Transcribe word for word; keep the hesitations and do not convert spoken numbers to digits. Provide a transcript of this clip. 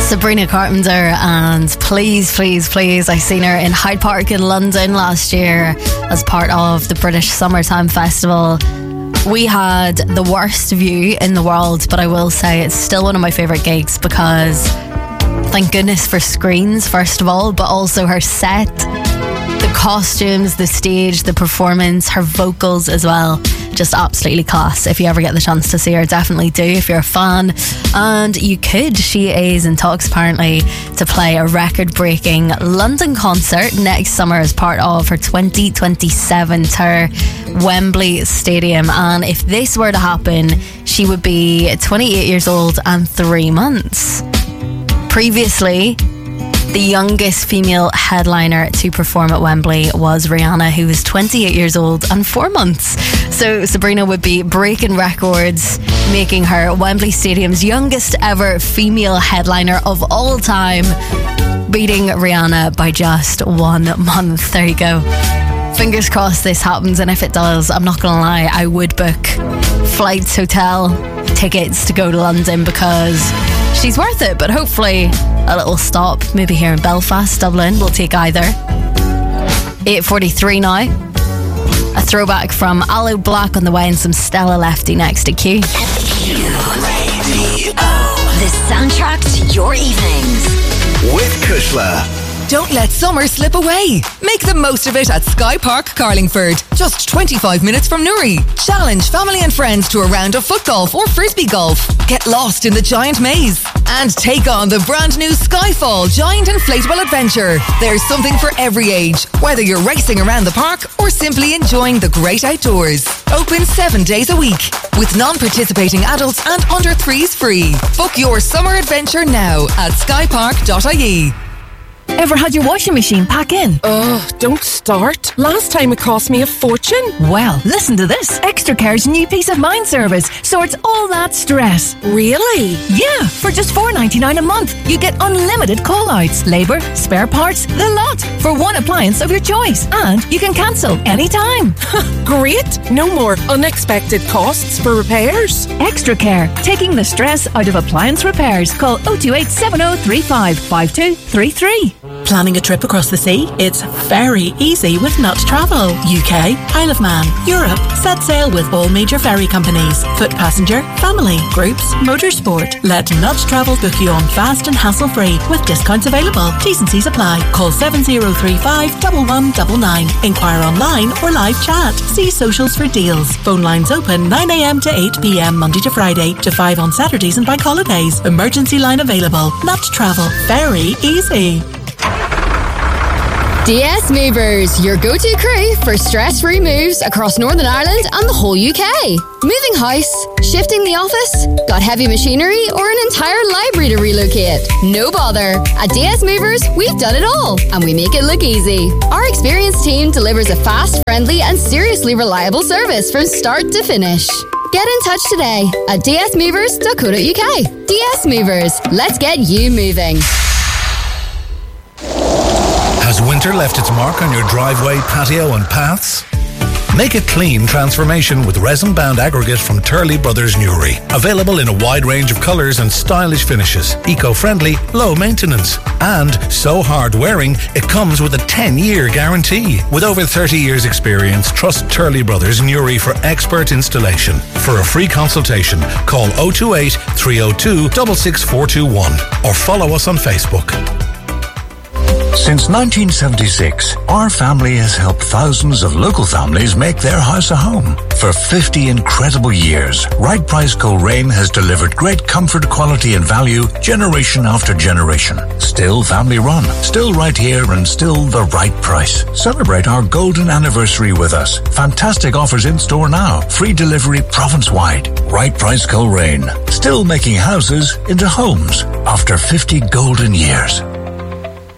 Sabrina Carpenter, and please, please, please, I seen her in Hyde Park in London last year as part of the British Summertime Festival. We had the worst view in the world, but I will say it's still one of my favourite gigs because thank goodness for screens, first of all, but also her set, the costumes, the stage, the performance, her vocals as well. Just absolutely class. If you ever get the chance to see her, definitely do if you're a fan. And you could. She is in talks apparently to play a record-breaking London concert next summer as part of her twenty twenty-seven tour, Wembley Stadium. And if this were to happen, she would be twenty-eight years old and three months. Previously, the youngest female headliner to perform at Wembley was Rihanna, who was twenty-eight years old and four months. So Sabrina would be breaking records, making her Wembley Stadium's youngest ever female headliner of all time, beating Rihanna by just one month. There you go. Fingers crossed this happens, and if it does, I'm not gonna lie, I would book flights, hotel, tickets to go to London because she's worth it. But hopefully a little stop, maybe here in Belfast, Dublin, we'll take either. eight forty-three now. A throwback from Aloe Black on the way, and some Stella Lefty next to Q. Q Radio. The soundtrack to your evenings. With Kushla. Don't let summer slip away. Make the most of it at Sky Park, Carlingford. Just twenty-five minutes from Newry. Challenge family and friends to a round of foot golf or frisbee golf. Get lost in the giant maze. And take on the brand new Skyfall Giant Inflatable Adventure. There's something for every age, whether you're racing around the park or simply enjoying the great outdoors. Open seven days a week, with non-participating adults and under threes free. Book your summer adventure now at skypark dot I E. Ever had your washing machine pack in? Oh, don't start. Last time it cost me a fortune. Well, listen to this. Extracare's new peace of mind service sorts all that stress. Really? Yeah, for just four dollars ninety-nine a month, you get unlimited call-outs, labour, spare parts, the lot, for one appliance of your choice. And you can cancel anytime. Great. No more unexpected costs for repairs. Extracare, taking the stress out of appliance repairs. Call oh two eight, seven oh three five, five two three three. Planning a trip across the sea? It's very easy with Nut Travel. U K, Isle of Man, Europe. Set sail with all major ferry companies. Foot passenger, family, groups, motorsport. Let Nut Travel book you on fast and hassle-free with discounts available. T's and C's apply. Call seven oh three five, one one nine nine. Inquire online or live chat. See socials for deals. Phone lines open nine a.m. to eight p.m. Monday to Friday to five on Saturdays and bank holidays. Emergency line available. Nut Travel. Very easy. D S Movers, your go-to crew for stress-free moves across Northern Ireland and the whole U K. Moving house, shifting the office, got heavy machinery or an entire library to relocate? No bother. At D S Movers, we've done it all and we make it look easy. Our experienced team delivers a fast, friendly and seriously reliable service from start to finish. Get in touch today at d s movers dot co dot u k. D S Movers, let's get you moving. Has winter left its mark on your driveway, patio and paths? Make a clean transformation with resin-bound aggregate from Turley Brothers Newry. Available in a wide range of colours and stylish finishes. Eco-friendly, low maintenance. And so hard-wearing, it comes with a ten-year guarantee. With over thirty years experience, trust Turley Brothers Newry for expert installation. For a free consultation, call oh two eight, three oh two, six six four two one or follow us on Facebook. Since nineteen seventy-six, our family has helped thousands of local families make their house a home. For fifty incredible years, Right Price Coleraine has delivered great comfort, quality and value generation after generation. Still family run, still right here and still the right price. Celebrate our golden anniversary with us. Fantastic offers in store now. Free delivery province-wide. Right Price Coleraine. Still making houses into homes after fifty golden years.